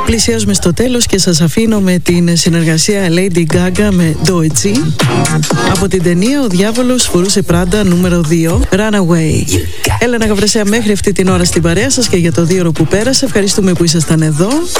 Πλησιάζουμε στο τέλος και σας αφήνω με την συνεργασία Lady Gaga με Doechii από την ταινία «Ο διάβολος φορούσε Πράντα» νούμερο 2, Runaway. Έλενα Γαβρεσέα μέχρι αυτή την ώρα στην παρέα σας και για το 2ωρο που πέρασε. Ευχαριστούμε που ήσασταν εδώ.